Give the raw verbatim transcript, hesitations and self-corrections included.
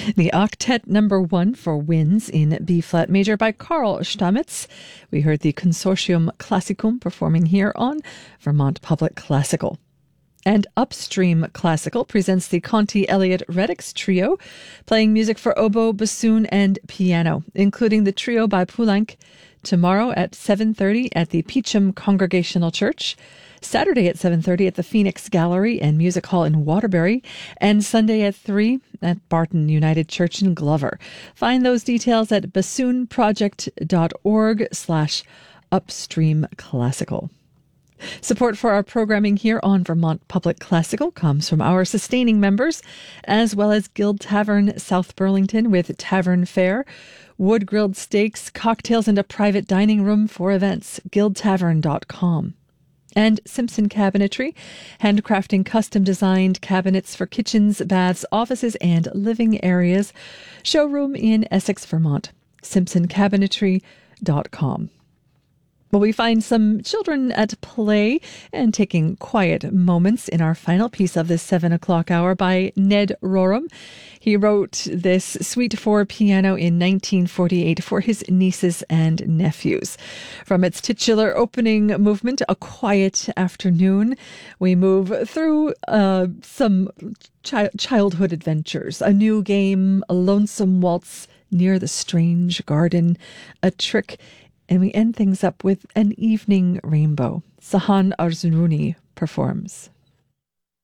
The Octet Number One for Winds in B-flat major by Karl Stamitz. We heard the Consortium Classicum performing here on Vermont Public Classical. And Upstream Classical presents the Conti Elliott Reddix Trio, playing music for oboe, bassoon, and piano, including the trio by Poulenc, tomorrow at seven thirty at the Peacham Congregational Church, Saturday at seven thirty at the Phoenix Gallery and Music Hall in Waterbury, and Sunday at three at Barton United Church in Glover. Find those details at bassoonproject.org slash upstream classical. Support for our programming here on Vermont Public Classical comes from our sustaining members, as well as Guild Tavern South Burlington with Tavern Fare, wood-grilled steaks, cocktails, and a private dining room for events, guild tavern dot com. And Simpson Cabinetry, handcrafting custom-designed cabinets for kitchens, baths, offices, and living areas. Showroom in Essex, Vermont, simpson cabinetry dot com. Well, we find some children at play and taking quiet moments in our final piece of this seven o'clock hour by Ned Rorem. He wrote this suite for piano in nineteen forty-eight for his nieces and nephews. From its titular opening movement, A Quiet Afternoon, we move through uh, some chi- childhood adventures, a new game, a lonesome waltz near the strange garden, a trick, and we end things up with An Evening Rainbow. Sahan Arzuruni performs.